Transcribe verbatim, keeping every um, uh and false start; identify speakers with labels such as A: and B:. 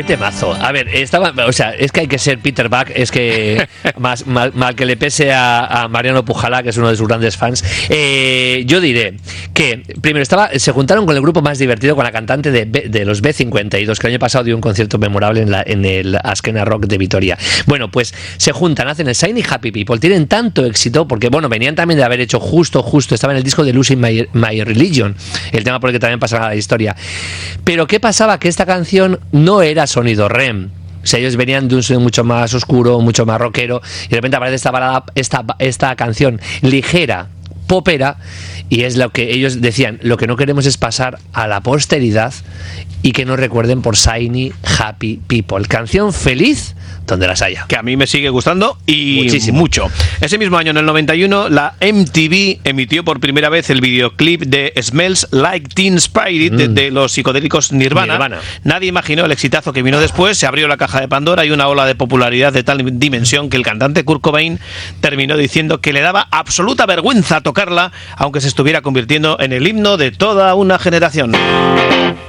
A: temazo. A ver, estaba, o sea, es que hay que ser Peter Buck, es que más mal, mal que le pese a, a Mariano Pujalá, que es uno de sus grandes fans. Eh, yo diré que primero estaba, se juntaron con el grupo más divertido, con la cantante de, B, de los B cincuenta y dos, que el año pasado dio un concierto memorable en, la, en el Azkena Rock de Vitoria. Bueno, pues se juntan, hacen el Shiny Happy People, tienen tanto éxito, porque bueno, venían también de haber hecho justo, justo, estaba en el disco de Losing My, My Religion, el tema por el que también pasa la historia. Pero ¿qué pasaba? Que esta canción no era sonido R E M. O sea, ellos venían de un sonido mucho más oscuro, mucho más rockero, y de repente aparece esta balada, esta, esta canción ligera, popera, y es lo que ellos decían, lo que no queremos es pasar a la posteridad y que nos recuerden por Shiny Happy People. Canción feliz donde las haya.
B: Que a mí me sigue gustando y
A: muchísimo.
B: Mucho. Ese mismo año, en el noventa y uno, la M T V emitió por primera vez el videoclip de Smells Like Teen Spirit, mm. de, de los psicodélicos Nirvana. Nirvana. Nadie imaginó el exitazo que vino después, se abrió la caja de Pandora y una ola de popularidad de tal dimensión que el cantante Kurt Cobain terminó diciendo que le daba absoluta vergüenza tocarla, aunque se estuviera convirtiendo en el himno de toda una generación.